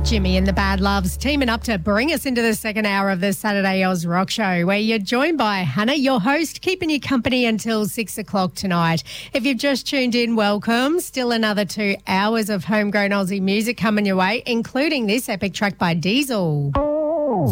Jimmy and the Bad Loves teaming up to bring us into the second hour of the Saturday Oz Rock Show, where you're joined by Hannah, your host, keeping you company until 6 o'clock tonight. If you've just tuned in, welcome. Still another 2 hours of homegrown Aussie music coming your way, including this epic track by Diesel.